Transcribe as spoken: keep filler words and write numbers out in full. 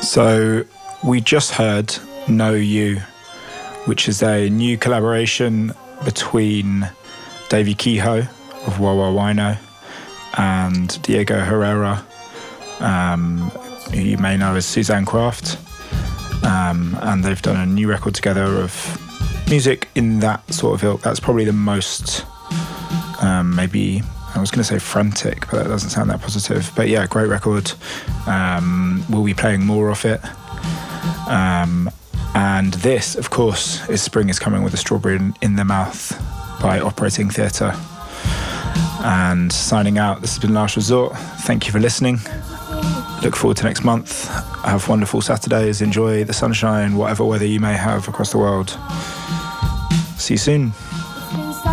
So we just heard Know You, which is a new collaboration between Davey Kehoe of Wah Wah Wino and Diego Herrera, um, who you may know as Suzanne Craft. Um, and they've done a new record together of music in that sort of ilk. That's probably the most, um, maybe, I was going to say frantic, but that doesn't sound that positive. But yeah, great record. Um, we'll be playing more of it. Um, and this, of course, is Spring is Coming with a Strawberry in, in Their Mouth by Operating Theatre. And signing out, this has been Last Resort. Thank you for listening. Look forward to next month. Have wonderful Saturdays. Enjoy the sunshine, whatever weather you may have across the world. See you soon.